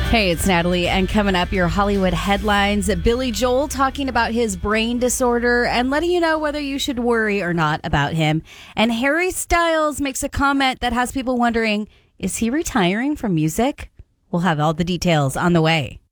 Hey, it's Natalie, and coming up, your Hollywood headlines. Billy Joel talking about his brain disorder and letting you know whether you should worry or not about him. And Harry Styles makes a comment that has people wondering, is he retiring from music? We'll have all the details on the way.